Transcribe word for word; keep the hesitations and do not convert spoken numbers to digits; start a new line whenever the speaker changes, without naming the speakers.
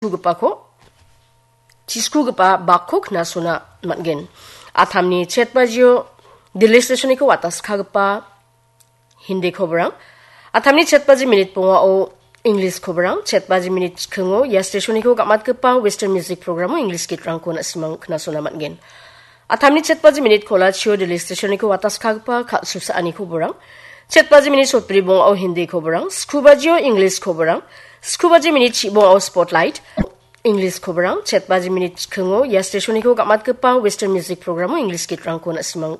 gupako Chisku gapa bakok na suna matgen. Athamni chetbajio Delhi station ko watas khagpa Hindi khobrang. Athamni chetbaji minute ponga o English khobrang. Chetbaji minute khungo ya station ko gamat kapa Western music program o English kitrang ko na simang na suna matgen. Athamni chetbaji minute kola chio Delhi station ko watas khagpa kha susa ani khobrang. Chetbaji minute sotri bong o Hindi khobrang. Skubajio English khobrang. Skubaji minute chibong o spotlight. English khobrang chatbaji minute khungo ya station ko gamat kapa Western music program o English kitrang ko na simang